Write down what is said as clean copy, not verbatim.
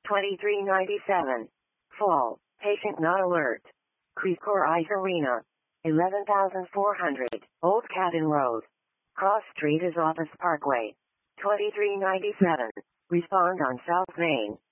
2397. Fall. Patient not alert. Cricor Ice Arena. 11,400. Old Cabin Road. Cross Street is Office Parkway. 2397. Respond on South Main.